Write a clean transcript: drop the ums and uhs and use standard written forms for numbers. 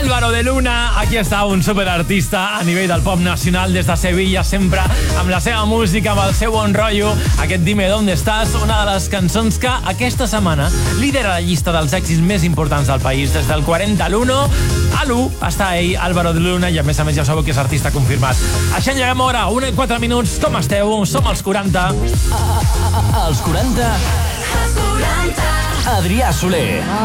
Álvaro de Luna. Aquí està un superartista a nivell del pop nacional des de Sevilla, sempre amb la seva música, amb el seu bon rotllo. Aquest Dime Dónde Estás, una de les cançons que aquesta setmana lidera la llista dels èxits més importants del país. Des del 40 a l'1, a l'1 està ell, Álvaro de Luna, i a més ja sabeu que és artista confirmat. Així engeguem hora, 1 i 4 minuts. Com esteu? Som els 40. Els 40. Adrià Soler.